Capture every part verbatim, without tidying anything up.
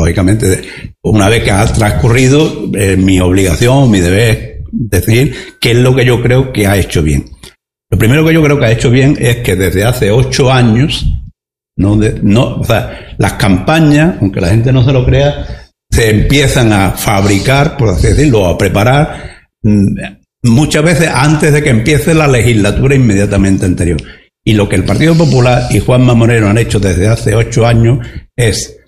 lógicamente, una vez que ha transcurrido, eh, mi obligación, mi deber es decir qué es lo que yo creo que ha hecho bien. Lo primero que yo creo que ha hecho bien es que desde hace ocho años, no, de, no, o sea, las campañas, aunque la gente no se lo crea, se empiezan a fabricar, por así decirlo, a preparar muchas veces antes de que empiece la legislatura inmediatamente anterior. Y lo que el Partido Popular y Juanma Moreno han hecho desde hace ocho años es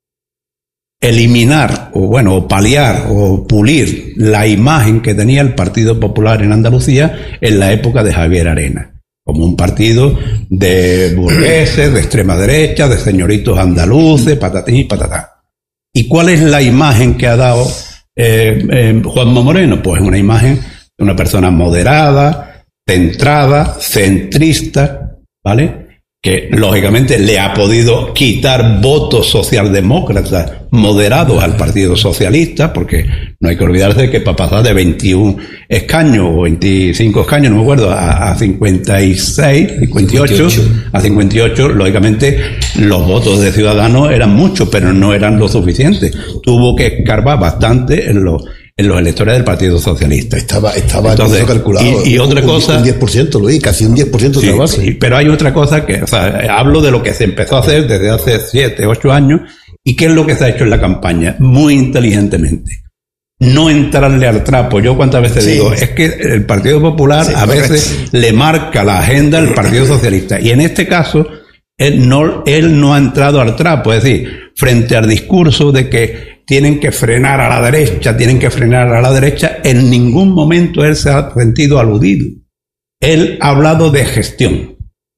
eliminar, o bueno, o paliar, o pulir la imagen que tenía el Partido Popular en Andalucía en la época de Javier Arenas, como un partido de burgueses, de extrema derecha, de señoritos andaluces, patatín y patatá. ¿Y cuál es la imagen que ha dado eh, eh, Juanma Moreno? Pues una imagen de una persona moderada, centrada, centrista, ¿vale? Que lógicamente le ha podido quitar votos socialdemócratas moderados al Partido Socialista, porque no hay que olvidarse que para pasar de veintiún escaños o veinticinco escaños, no me acuerdo, a, a cincuenta y seis, cincuenta y ocho, a cincuenta y ocho, lógicamente los votos de Ciudadanos eran muchos, pero no eran lo suficiente. Tuvo que escarbar bastante en los en los electores del Partido Socialista. Estaba, estaba Entonces, calculado. Y, y otra un, cosa... Un diez por ciento, Luis, casi un diez por ciento de sí, la base. Sí, pero hay otra cosa que, o sea, hablo de lo que se empezó a hacer desde hace siete, ocho años, y qué es lo que se ha hecho en la campaña, muy inteligentemente. No entrarle al trapo. Yo cuántas veces sí. digo, es que el Partido Popular sí, a veces correcto. le marca la agenda al Partido Socialista, y en este caso, él no, él no ha entrado al trapo, es decir, frente al discurso de que tienen que frenar a la derecha, tienen que frenar a la derecha, en ningún momento él se ha sentido aludido. Él ha hablado de gestión.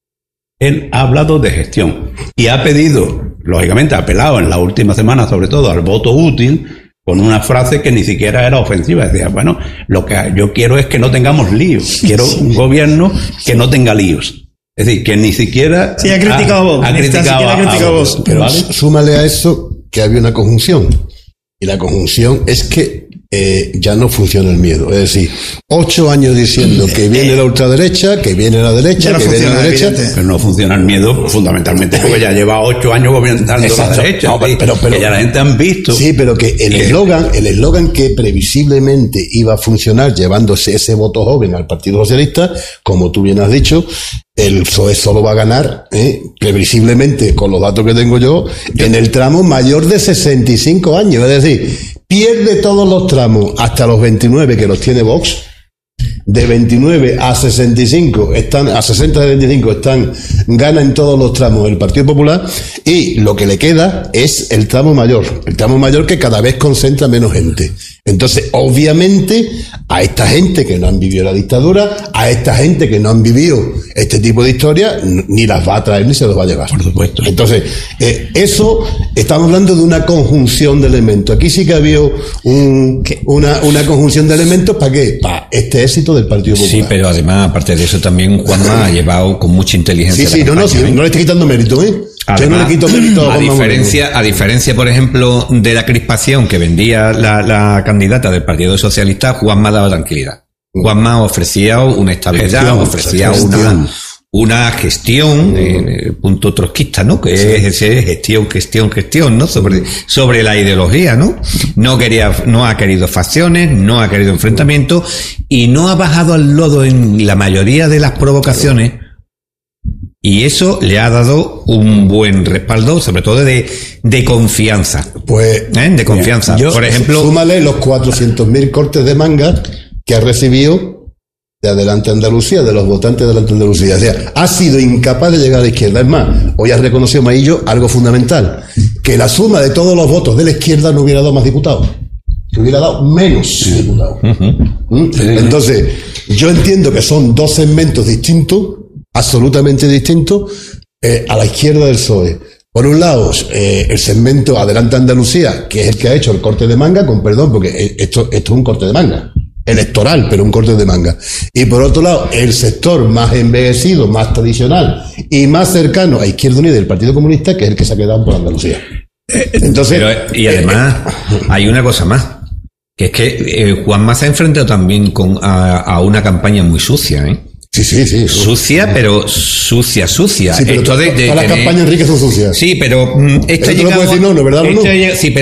Él ha hablado de gestión. Y ha pedido, lógicamente ha apelado en la última semana sobre todo al voto útil, con una frase que ni siquiera era ofensiva. Decía, bueno, lo que yo quiero es que no tengamos líos. Quiero un gobierno que no tenga líos. Es decir, que ni siquiera... Sí, ha criticado a vos. Ha criticado a, criticado a vos. Pero ¿vale? Súmale a eso que había una conjunción. Y la conjunción es que eh, ya no funciona el miedo. Es decir, ocho años diciendo que viene la ultraderecha, que viene la derecha, no que viene la derecha. Evidente. Pero no funciona el miedo fundamentalmente porque ya lleva ocho años gobernando Exacto. la derecha. No, pero, pero, pero, que ya la gente han visto. Sí, pero que el eslogan, el eslogan que previsiblemente iba a funcionar llevándose ese voto joven al Partido Socialista, como tú bien has dicho, el P S O E solo va a ganar, ¿eh? previsiblemente, con los datos que tengo yo, en el tramo mayor de sesenta y cinco años. Es decir, pierde todos los tramos hasta los veintinueve que los tiene Vox. De veintinueve a sesenta y cinco están, a sesenta de veinticinco están, gana en todos los tramos el Partido Popular, y lo que le queda es el tramo mayor, el tramo mayor que cada vez concentra menos gente. Entonces, obviamente, a esta gente que no han vivido la dictadura, a esta gente que no han vivido este tipo de historias, ni las va a traer ni se los va a llevar. Por supuesto. Entonces, eh, eso, estamos hablando de una conjunción de elementos. Aquí sí que había un, una, una conjunción de elementos, ¿para qué? Para este éxito del Partido Popular. Sí, pero además, aparte de eso, también Juanma ha llevado con mucha inteligencia. Sí, sí, no, no, sí, ¿eh? no le estoy quitando mérito, ¿eh? Además, yo no le quito mérito a, a diferencia, a diferencia, por ejemplo, de la crispación que vendía la, la candidata del Partido Socialista, Juanma daba tranquilidad. Juanma ofrecía una estabilidad, gestión, ofrecía una, una gestión, eh, punto trotskista, ¿no? Que sí. es ese gestión, gestión, gestión, ¿no? Sobre, sobre la ideología, ¿no? No quería, no ha querido facciones, no ha querido enfrentamientos, y no ha bajado al lodo en la mayoría de las provocaciones. Y eso le ha dado un buen respaldo, sobre todo de, de confianza. Pues, ¿Eh? De confianza. Yo, por ejemplo, súmale los cuatrocientos mil cortes de manga que ha recibido de Adelante Andalucía, de los votantes de Adelante Andalucía. O sea, ha sido incapaz de llegar a la izquierda. Es más, hoy ha reconocido Maillo algo fundamental, que la suma de todos los votos de la izquierda no hubiera dado más diputados, que hubiera dado menos diputados. Uh-huh. ¿Mm? Entonces, yo entiendo que son dos segmentos distintos, absolutamente distintos, eh, a la izquierda del P S O E. Por un lado, eh, el segmento Adelante Andalucía, que es el que ha hecho el corte de manga, con perdón, porque esto, esto es un corte de manga, electoral, pero un corte de manga. Y por otro lado, el sector más envejecido, más tradicional y más cercano a Izquierda Unida del Partido Comunista, que es el que se ha quedado por Andalucía. Entonces, pero, y además, eh, hay una cosa más, que es que eh, Juanma se ha enfrentado también con, a, a una campaña muy sucia, ¿eh? Sí, sí, sí. Sucia, pero sucia, sucia. Sí, pero esto de, de todas las tener... campañas Enrique son sucias. Sí, pero mm, esta llega... no puedo decir no, no, ¿verdad? Esta no? Llega... Sí, pero